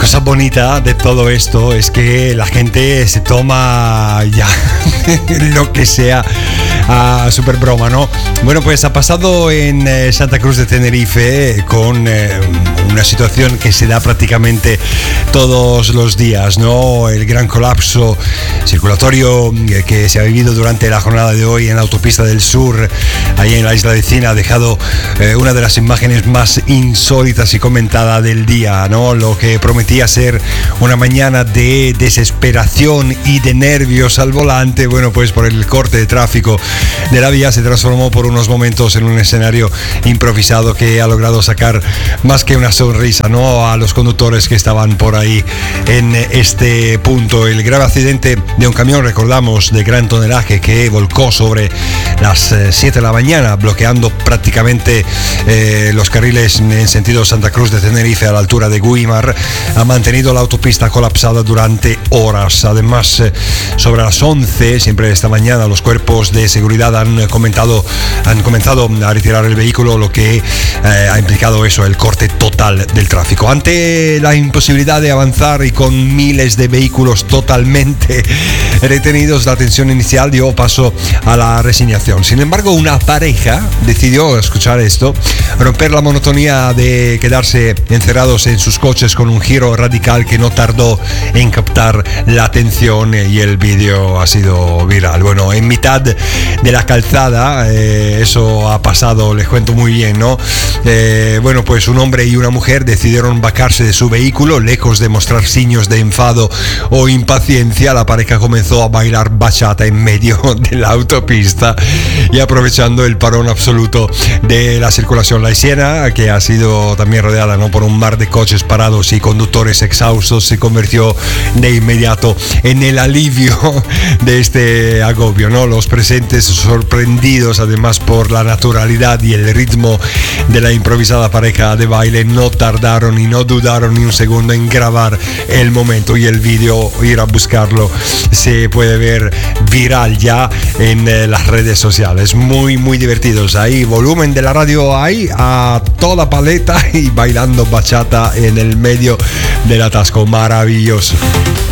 cosa bonita de todo esto es que la gente se toma ya lo que sea a super broma, ¿no? Bueno, pues ha pasado en Santa Cruz de Tenerife con una situación que se da prácticamente todos los días, ¿no? El gran colapso circulatorio que se ha vivido durante la jornada de hoy en la autopista del sur, ahí en la isla de Cina, ha dejado una de las imágenes más insólitas y comentada del día, ¿no? Lo que prometía ser una mañana de desesperación y de nervios al volante, bueno, pues por el corte de tráfico de la vía se transformó por unos momentos en un escenario improvisado que ha logrado sacar más que una sonrisa, ¿no?, a los conductores que estaban por ahí en este punto. El grave accidente de un camión, recordamos, de gran tonelaje que volcó sobre las 7 de la mañana, bloqueando prácticamente los carriles en sentido Santa Cruz de Tenerife a la altura de Güímar, ha mantenido la autopista colapsada durante horas. Además, sobre las 11, siempre esta mañana, los cuerpos de seguridad han comenzado a retirar el vehículo, lo que ha implicado eso, el corte total del tráfico. Ante la imposibilidad de avanzar y con miles de vehículos totalmente retenidos, la tensión inicial dio paso a la resignación. Sin embargo, una pareja decidió, escuchar esto, romper la monotonía de quedarse encerrados en sus coches con un giro radical que no tardó en captar la atención, y el vídeo ha sido viral. Bueno, en mitad de la calzada, eso ha pasado, les cuento muy bien, ¿no? Bueno, pues un hombre y una mujer decidieron bajarse de su vehículo. Lejos de mostrar signos de enfado o impaciencia, la pareja comenzó a bailar bachata en medio de la autopista y aprovechando el parón absoluto de la circulación. La escena, que ha sido también rodeada, ¿no?, por un mar de coches parados y conductores exhaustos, se convirtió de inmediato en el alivio de este agobio, ¿no? Los presentes, sorprendidos además por la naturalidad y el ritmo de la improvisada pareja de baile, no tardaron y no dudaron ni un segundo en grabar el momento, y el vídeo, ir a buscarlo, se puede ver viral ya en las redes sociales. Muy divertidos ahí, volumen de la radio ahí a toda paleta y bailando bachata en el medio del atasco, maravilloso.